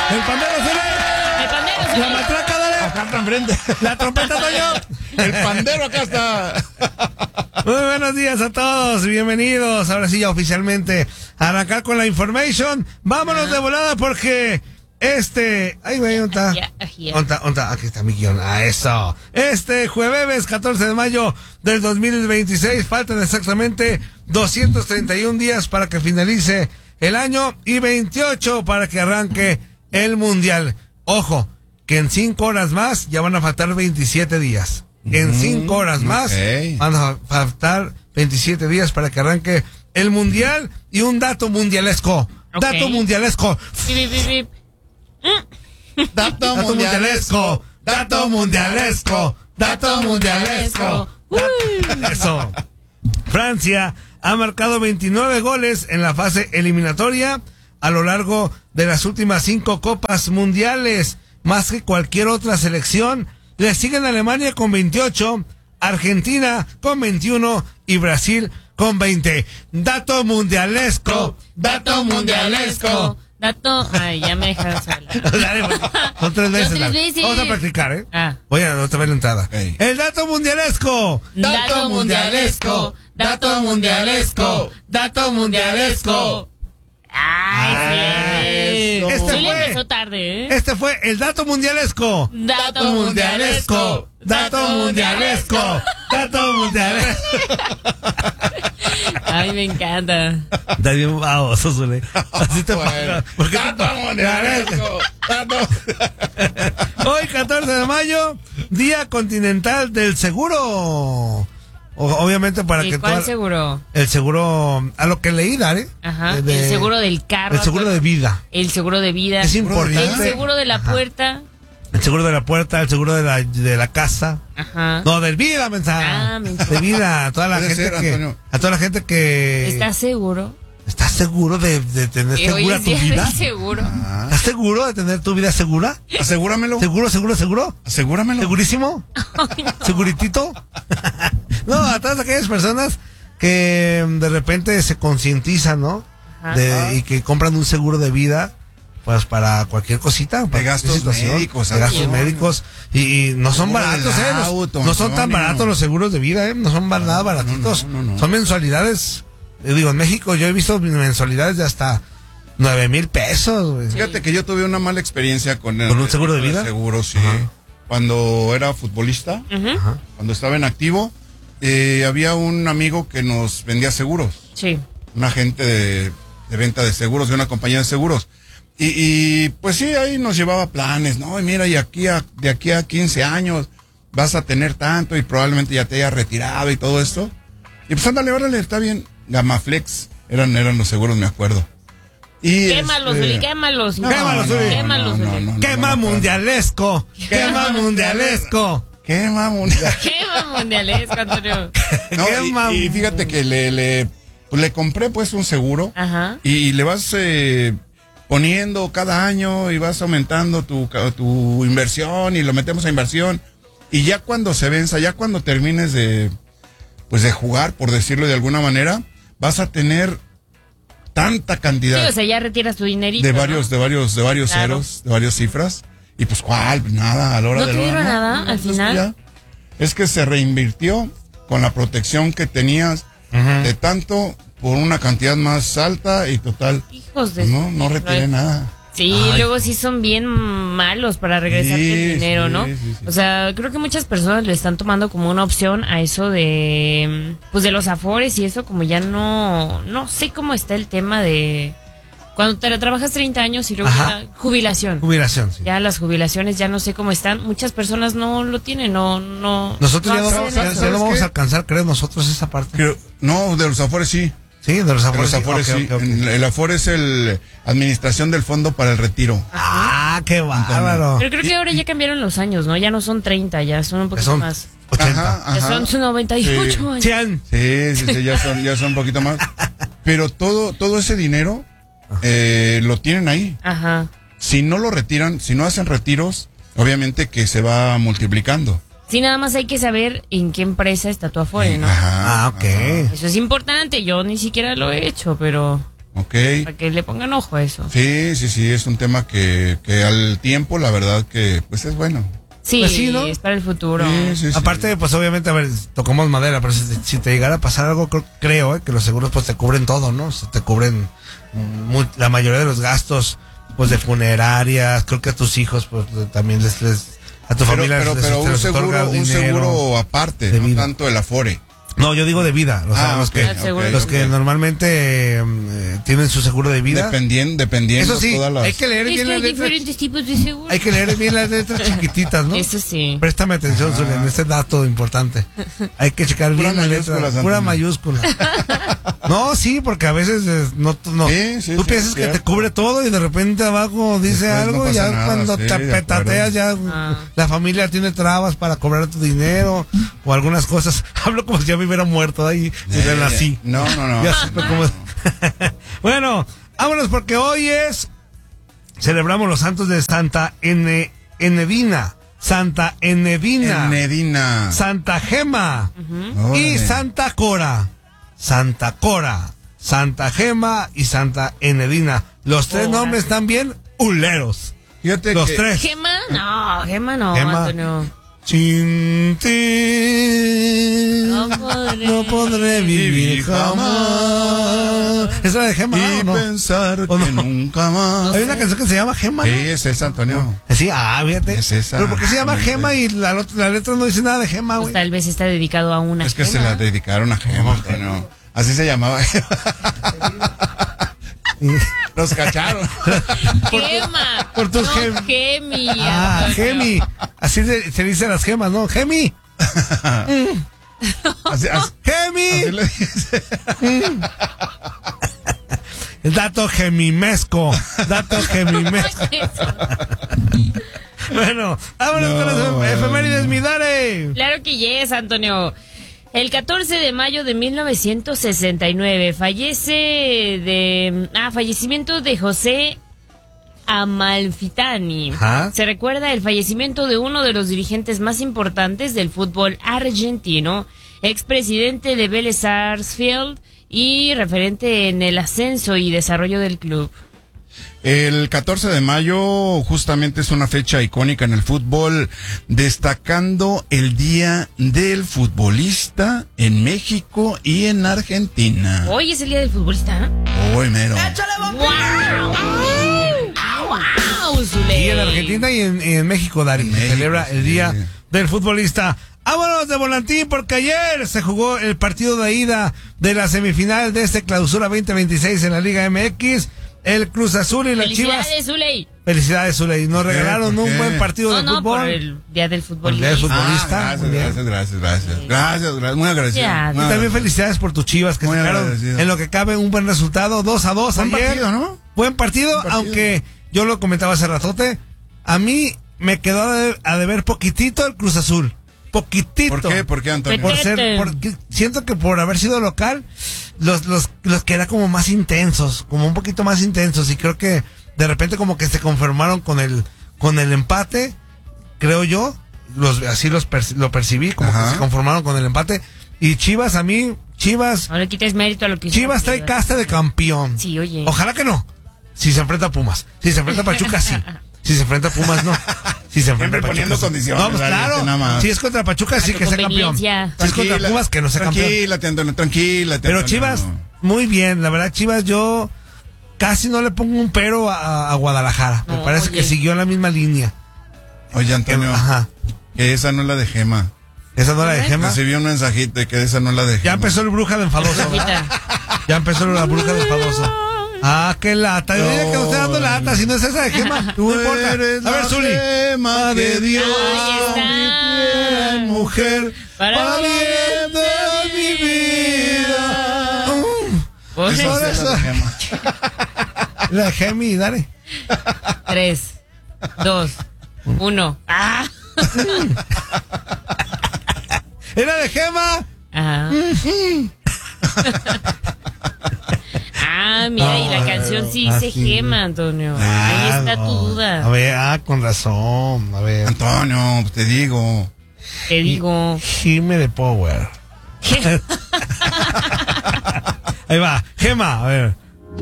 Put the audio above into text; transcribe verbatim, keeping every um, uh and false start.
El pandero, Zule. El pandero, Zule. La matraca, dale. Acá está enfrente. La trompeta, Toño. El pandero acá está. Muy buenos días a todos, bienvenidos. Ahora sí, ya oficialmente a arrancar con la information. Vámonos de volada porque este... Ay, güey, ¿dónde está? Yeah, yeah. ¿Dónde está? ¿Dónde está? Aquí está mi guión. Ah, eso. Este jueves catorce de mayo del dos mil veintiséis. Faltan exactamente doscientos treinta y un días para que finalice el año y veintiocho para que arranque el mundial. Ojo, que en cinco horas más ya van a faltar veintisiete días. En cinco horas más okay. van a faltar veintisiete días para que arranque el mundial. Y un dato mundialesco. Okay. Dato mundialesco. Bip, bip, bip. Dato Dato mundialesco. Dato mundialesco. Dato mundialesco. Uy. Eso. Francia ha marcado veintinueve goles en la fase eliminatoria a lo largo de las últimas cinco copas mundiales, más que cualquier otra selección. Le siguen Alemania con veintiocho, Argentina con veintiuno y Brasil con veinte. Dato mundialesco. Dato mundialesco. Dato. Ay, ya me dejaron hablar. Dale, pues, son tres veces. tres dale. veces. Vamos a practicar, ¿eh? Ah. Voy a otra vez la entrada. Okay. El dato mundialesco. Dato mundialesco. Dato mundialesco. Dato mundialesco. Ay, sí. Este Zule fue- empezó tarde, ¿eh? Este fue el dato mundialesco. Dato mundialesco. Dato mundialesco. Dato mundialesco. Ay, me encanta. Está bien baboso, Zule. Así te Bueno. pasa. ¿Por qué te Dato pasa? mundialesco. Dato. Hoy, catorce de mayo, Día Continental del Seguro. O- obviamente para ¿Y que cuál toda- seguro? el seguro, a lo que leí, Dare. Ajá. de- El seguro del carro. El seguro de vida. El seguro de vida. Es importante. El seguro de la Ajá. puerta. El seguro de la puerta, el seguro de la, de la casa. Ajá. No, del vida, mensaje. Ah, mensaje. De vida, a toda la Puede gente ser, que, Antonio. a toda la gente que ¿Estás seguro? ¿Estás seguro de, de tener Que hoy segura es tu día vida? del seguro. ¿Estás seguro de tener tu vida segura? Asegúramelo. ¿Seguro, seguro, seguro? Asegúramelo. ¿Segurísimo? ¿Seguritito? No, a todas aquellas personas que mm, de repente se concientizan, ¿no? Ajá. De, y que compran un seguro de vida, pues para cualquier cosita. Para gastos cualquier situación, médicos, De gastos Antonio. médicos. Y, y no son Seguro baratos, del ¿eh? No- auto, no son tan Antonio. baratos los seguros de vida, ¿eh? No son ba- nada baratitos. no, no, no. Son mensualidades. Yo digo, en México yo he visto mensualidades de hasta nueve mil pesos, güey. Fíjate que yo tuve una mala experiencia con el ¿Con un seguro de con el vida? Seguro, sí. Ajá. Cuando era futbolista, Ujú. Ajá. cuando estaba en activo, eh, había un amigo que nos vendía seguros. Sí. Un agente de, de venta de seguros, de una compañía de seguros. Y, y pues sí, ahí nos llevaba planes, ¿no? Y mira, y aquí a, de aquí a quince años vas a tener tanto y probablemente ya te hayas retirado y todo esto. Y pues ándale, órale, está bien. Gamaflex, eran, eran los seguros, me acuerdo. Y Quémalos, este, Zuli, quémalos. no, Quémalos, no, Zuli. Quémalos, no, Zuli. no, no, ¡Quema no, no, mundialesco! ¡Quema mundialesco! Quema mundial. Quema mundialesco, Antonio. No, Quema y, y fíjate que le, le, pues le compré pues un seguro Ajá. y le vas eh, poniendo cada año y vas aumentando tu, tu inversión y lo metemos a inversión y ya cuando se venza, ya cuando termines de pues de jugar, por decirlo de alguna manera, vas a tener tanta Sí, cantidad o sea, ya retiras tu dinerito. de ¿no? varios, de varios, de varios Claro. ceros, de varias cifras. Y pues cuál, Pues, nada, a la hora ¿No de te la hora, dieron nada al pues, final? ya. Es que se reinvirtió con la protección que tenías de tanto por una cantidad más alta y total. Hijos de... No, no retiré nada. Sí, Ay. luego sí son bien malos para regresarte Sí, el dinero, sí, ¿no? sí, sí. O sea, creo que muchas personas le están tomando como una opción a eso de, pues de los afores y eso, como ya no, no sé cómo está el tema de cuando te la trabajas treinta años y luego Ajá. ya jubilación. Jubilación, sí. Ya las jubilaciones ya no sé cómo están. Muchas personas no lo tienen, no, no. Nosotros ya no, hacen ya- ya eso. no vamos qué? a alcanzar, creo, nosotros esa parte. Creo- no, de los afores sí. Sí, de los De afores. los afores Ok, sí. ok, ok. En- El afore es el administración del fondo para el retiro. Ah, qué bárbaro. Pero creo que ahora ya cambiaron los años, ¿no? Ya no son treinta, ya son un Que poquito son más. ochenta. Ajá, Ya ajá. son noventa y ocho Sí. años. cien. Sí, sí, sí, ya son, ya son un poquito más. Pero todo, todo ese dinero eh, lo tienen ahí. Ajá. Si no lo retiran, si no hacen retiros, obviamente que se va multiplicando. Sí, nada más hay que saber en qué empresa está tu afore, ¿no? Ajá. Ah, ok. Eso es importante, yo ni siquiera lo he hecho, pero Ok. Para que le pongan ojo a eso. Sí, sí, sí, es un tema que, que al tiempo, la verdad que, pues es bueno. Sí, Pues sí, ¿no? es para el futuro. Sí, sí, sí. Aparte, pues obviamente, a ver, tocamos madera, pero si, si te llegara a pasar algo, creo, creo eh, que los seguros pues te cubren todo, ¿no? O sea, te cubren muy- la mayoría de los gastos, pues de funerarias, creo que a tus hijos, pues también les, les a tu Pero, familia pero, les, pero se un les otorga seguro, un dinero. seguro aparte, de no vida. tanto el Afore. No, yo digo de vida, o sea, Ah, los ok, que, ok, los ok. que normalmente eh, tienen su seguro de vida. Dependiendo, dependiendo Eso sí, todas las... hay que leer Es bien que las hay letras. diferentes tipos de seguros. Hay que leer bien las letras chiquititas, ¿no? Eso sí. Préstame atención, Ah. Zulia, en este dato importante. Hay que checar Pura bien la mayúscula, letra. Antonio. Pura mayúscula. No, sí, porque a veces eh, no, no. Sí, sí, tú sí, piensas es que te cierto. cubre todo y de repente abajo dice Después no algo y pasa ya nada, cuando sí, te de petateas ya Ah. la familia tiene trabas para cobrar tu dinero o algunas cosas. Hablo como si ya me hubiera muerto ahí y Eh, renací. No, no, no. Ya supe cómo- Bueno, vámonos porque hoy es celebramos los santos de Santa Ene, Enedina, Santa Enedina, Enedina. Santa Gema y Órale. Santa Cora. Santa Cora, Santa Gema y Santa Enedina. Los tres Cora. nombres también huleros. Fíjate Los que- tres. ¿Gema? No, Gema no, Gema. Antonio. Sin ti No podré, no podré vivir jamás. ¿Es la de Gema? Y ¿o no? pensar ¿O que no? nunca más. Hay una canción que se llama Gema, Sí, ¿no? es esa, Antonio. Sí, ah, fíjate. Es esa. Pero ¿por qué se llama Muy Gema bien. y la, lot- la letra no dice nada de Gema, Pues güey? tal vez está dedicado a una Es que se Gema. la dedicaron a Gema, Antonio. Así se llamaba. Los cacharon. Gema. por tus no, gem- Gemi. Ah, Antonio. Gemi. Así se, se dice las gemas, ¿no? Gemi. Así, así- Gemi. así le dice. Dato gemimesco. Dato gemimesco. Bueno, vámonos No, con las bueno. efemérides, mi Dare. Claro que yes, Antonio. El catorce de mayo de mil novecientos sesenta y nueve fallece de... Ah, fallecimiento de José Amalfitani. Ajá. Se recuerda el fallecimiento de uno de los dirigentes más importantes del fútbol argentino, expresidente de Vélez Sarsfield y referente en el ascenso y desarrollo del club. El catorce de mayo justamente es una fecha icónica en el fútbol, destacando el Día del Futbolista en México y en Argentina. Hoy es el día del futbolista. Hoy mero. ¡Wow! ¡Wow! Zuley! Y en Argentina y en, y en México, Dari, En se México, celebra el sí. Día del Futbolista. Vámonos de volantín porque ayer se jugó el partido de ida de la semifinal de este clausura veinte veintiséis en la Liga M X. El Cruz Azul y las Chivas. ¡Felicidades, Zuley! Felicidades, Zuley. Nos ¿Por qué? regalaron ¿Por un qué? buen partido No, de no, fútbol. por el día del Por el día del futbolista. futbolista. Ah, Muy bien. gracias, gracias, gracias, gracias. Gracias, gracias. Muy agradecido. Ya. muy Y también agradecido. felicidades por tus Chivas que Muy sacaron agradecido. en lo que cabe un buen resultado, dos a dos Buen ayer. partido, ¿no? Buen partido, Buen partido. aunque yo lo comentaba hace ratote, a mí me quedó a deber, a deber poquitito el Cruz Azul. Poquitito. ¿Por qué? ¿Por qué, Antonio? Por ser, porque siento que por haber sido local, los, los, los que era como más intensos, como un poquito más intensos, y creo que de repente como que se conformaron con el, con el empate, creo yo, los, así los perci- lo percibí, como Ajá. que se conformaron con el empate, y Chivas a mí, Chivas, No le quites mérito a lo que hizo. Chivas trae casta de campeón. Sí, oye. Ojalá que no. Si se enfrenta a Pumas. Si se enfrenta a Pachuca, sí. Si se enfrenta a Pumas, no. Si se enfrenta Siempre a Pachuca. poniendo sí. condiciones, No, pues ¿verdad? claro. Nada más. Si es contra Pachuca, sí tu que sea campeón. conveniencia. Si es contra Pumas, que no sea campeón. Tranquila, Antonio, tranquila. Pero Chivas, muy bien. La verdad, Chivas, yo casi no le pongo un pero a, a Guadalajara. Me No, parece oye. que siguió la misma línea. Oye, Antonio, Ajá. que esa no es la de Gema. Esa no la de Gema. Recibí un mensajito de que esa no es la de Gema. Ya empezó el bruja de enfadoso. Rojita. Ya empezó la bruja de enfadoso. Ah, qué lata. Yo diría que no estoy dando lata, si no es esa de Gema. Tú No importa. eres A ver, la Zuli. Gema de Dios. Ahí está. Bien, mujer, Para para bien de mi vida. Mm. Por Esa Por sí es eso. la de Gema. La Gemi, dale. Tres, dos, uno. ¡Ah! ¿Era de Gema? Ajá. Ah, mira, y la canción sí Ah, dice sí. Gema, Antonio. Ahí está tu no. duda. A ver, ah, con razón. A ver. Antonio, te digo. Te digo. Gime de Power. Ahí va, Gema, a ver.